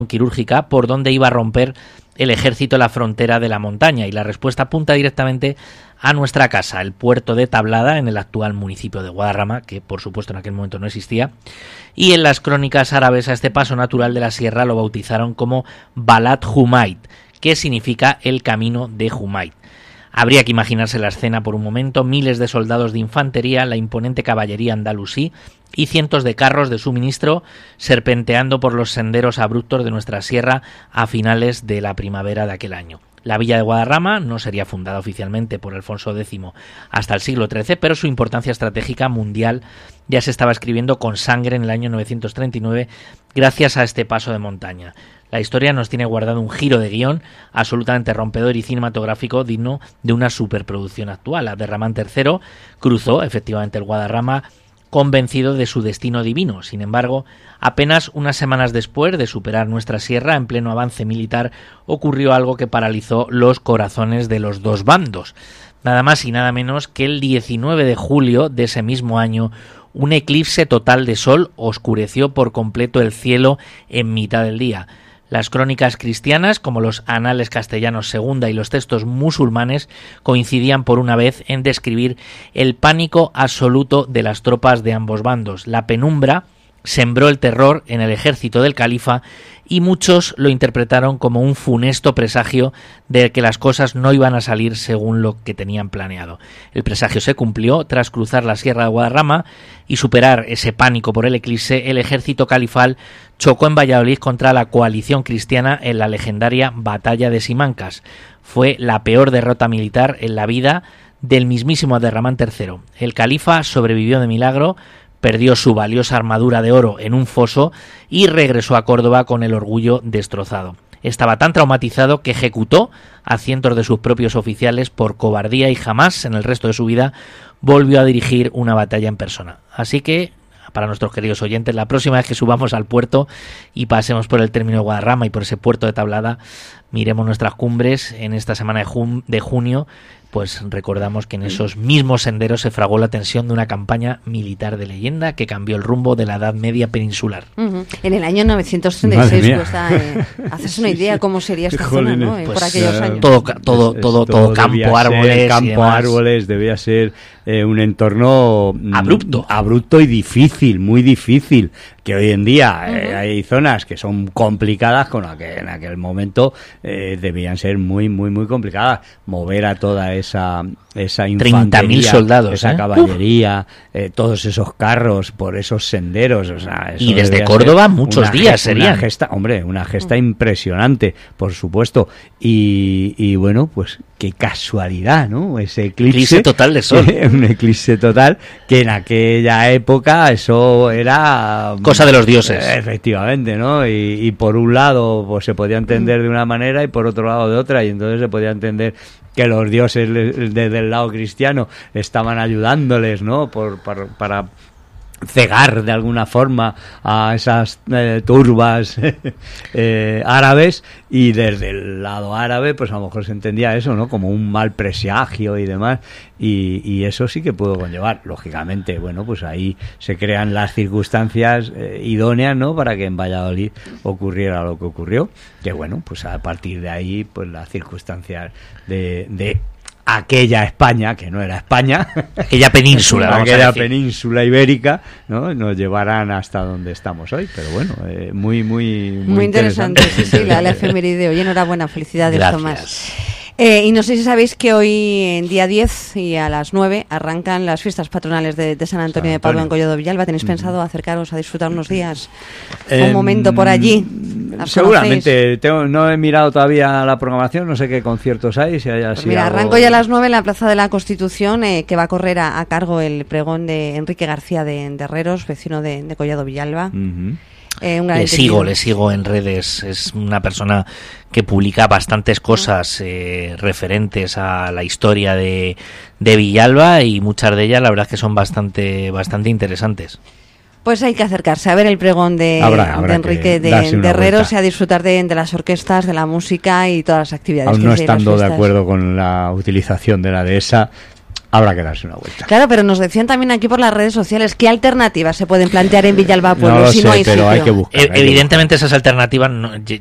quirúrgica por donde iba a romper el ejército la frontera de la montaña, y la respuesta apunta directamente a nuestra casa, el puerto de Tablada, en el actual municipio de Guadarrama, que por supuesto en aquel momento no existía, y en las crónicas árabes a este paso natural de la sierra lo bautizaron como Balat Humayt, que significa el camino de Humayt. Habría que imaginarse la escena por un momento: miles de soldados de infantería, la imponente caballería andalusí y cientos de carros de suministro serpenteando por los senderos abruptos de nuestra sierra a finales de la primavera de aquel año. La villa de Guadarrama no sería fundada oficialmente por Alfonso X hasta el siglo XIII, pero su importancia estratégica mundial ya se estaba escribiendo con sangre en el año 939 gracias a este paso de montaña. La historia nos tiene guardado un giro de guión absolutamente rompedor y cinematográfico digno de una superproducción actual. Abderramán III cruzó efectivamente el Guadarrama convencido de su destino divino. Sin embargo, apenas unas semanas después de superar nuestra sierra, en pleno avance militar, ocurrió algo que paralizó los corazones de los dos bandos. Nada más y nada menos que el 19 de julio de ese mismo año, un eclipse total de sol oscureció por completo el cielo en mitad del día. Las crónicas cristianas, como los anales castellanos segunda y los textos musulmanes, coincidían por una vez en describir el pánico absoluto de las tropas de ambos bandos. La penumbra sembró el terror en el ejército del califa y muchos lo interpretaron como un funesto presagio de que las cosas no iban a salir según lo que tenían planeado. El presagio se cumplió. Tras cruzar la sierra de Guadarrama y superar ese pánico por el eclipse, el ejército califal chocó en Valladolid contra la coalición cristiana en la legendaria Batalla de Simancas. Fue la peor derrota militar en la vida del mismísimo Abderramán III. El califa sobrevivió de milagro, perdió su valiosa armadura de oro en un foso y regresó a Córdoba con el orgullo destrozado. Estaba tan traumatizado que ejecutó a cientos de sus propios oficiales por cobardía y jamás en el resto de su vida volvió a dirigir una batalla en persona. Así que, para nuestros queridos oyentes, la próxima vez que subamos al puerto y pasemos por el término de Guadarrama y por ese puerto de Tablada, miremos nuestras cumbres en esta semana de junio, pues recordamos que en esos mismos senderos se fraguó la tensión de una campaña militar de leyenda que cambió el rumbo de la Edad Media peninsular. En el año 936, cuesta hacerse una idea cómo sería esta zona, ¿no? Pues, por aquellos años. Todo campo, árboles. Campo, árboles, debía ser un entorno abrupto y difícil, muy difícil. Que hoy en día hay zonas que son complicadas, con la que en aquel momento debían ser muy, muy, muy complicadas. Mover a toda esa infantería, 30.000 soldados, esa caballería, todos esos carros por esos senderos, o sea, eso y desde Córdoba muchos días serían. Una gesta impresionante, por supuesto, y bueno, pues qué casualidad, ¿no? Ese eclipse total de sol. Un eclipse total, que en aquella época eso era cosa de los dioses. Efectivamente, ¿no? Y por un lado pues se podía entender de una manera y por otro lado de otra, y entonces se podía entender que los dioses desde el lado cristiano estaban ayudándoles, ¿no? Para cegar de alguna forma a esas turbas árabes, y desde el lado árabe pues a lo mejor se entendía eso, ¿no? Como un mal presagio y demás, y eso sí que puedo conllevar, lógicamente, bueno, pues ahí se crean las circunstancias idóneas, ¿no? Para que en Valladolid ocurriera lo que ocurrió, que bueno, pues a partir de ahí pues las circunstancias de aquella España, que no era España, aquella península ibérica, ¿no? Nos llevarán hasta donde estamos hoy, pero bueno, muy interesante. Sí, la efeméride. Oye, enhorabuena, felicidades, gracias, Tomás. Y no sé si sabéis que hoy, en día 10 y a las 9, arrancan las fiestas patronales de San Antonio de Padua en Collado Villalba. ¿Tenéis pensado acercaros a disfrutar unos días? Un momento por allí. Seguramente. No he mirado todavía la programación, no sé qué conciertos hay. Si hay así arranco ya a las 9 en la Plaza de la Constitución, que va a correr a cargo el pregón de Enrique García de Herreros, vecino de Collado Villalba. Le sigo en redes. Es una persona que publica bastantes cosas referentes a la historia de Villalba, y muchas de ellas la verdad es que son bastante interesantes. Pues hay que acercarse a ver el pregón de Enrique de Herreros y a disfrutar de las orquestas, de la música y todas las actividades. Aún no estando de acuerdo con la utilización de la dehesa, habrá que darse una vuelta. Claro, pero nos decían también aquí por las redes sociales qué alternativas se pueden plantear en Villalba Pueblo no lo si sé, no hay pero sitio. hay que buscar. Evidentemente esas alternativas